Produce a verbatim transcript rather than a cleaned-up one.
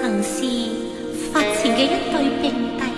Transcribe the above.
曾是佛前嘅一對並蒂。